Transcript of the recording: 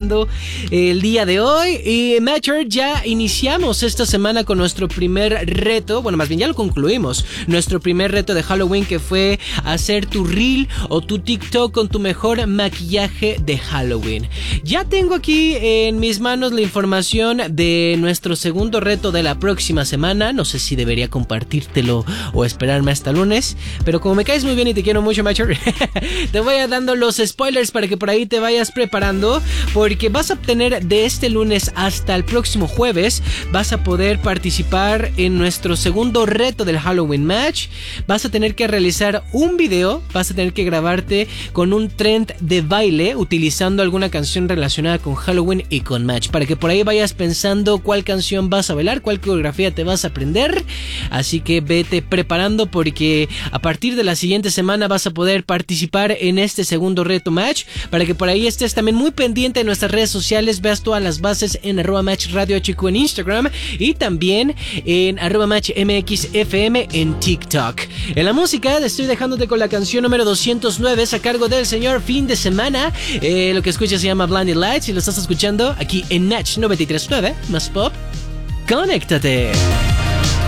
preparando el día de hoy. Y Matcher, ya iniciamos esta semana con nuestro primer reto. Bueno, más bien ya lo concluimos. Nuestro primer reto de Halloween, que fue hacer tu reel o tu TikTok con tu mejor maquillaje de Halloween. Ya tengo aquí en mis manos la información de nuestro segundo reto de la próxima semana. No sé si debería compartírtelo o esperarme hasta lunes, pero como me caes muy bien y te quiero mucho, Matcher, te voy a dando los spoilers para que por ahí te vayas preparando, porque vas a obtener de este lunes hasta el próximo jueves, vas a poder participar en nuestro segundo reto del Halloween Match. Vas a tener que realizar un video, vas a tener que grabarte con un trend de baile utilizando alguna canción relacionada con Halloween y con Match, para que por ahí vayas pensando cuál canción vas a bailar, cuál coreografía te vas a aprender. Así que vete preparando, porque a partir de la siguiente semana vas a poder participar en este segundo reto Match, para que por ahí estés también muy pendiente de nuestras redes sociales. Veas todas las bases en @matchradiohq en Instagram y también en @matchmxfm en TikTok. En la música estoy dejándote con la canción número 209 a cargo del señor Fin de Semana. Lo que escuchas se llama Blinding Lights y lo estás escuchando aquí en Natch 93.9 más pop. ¡Conéctate!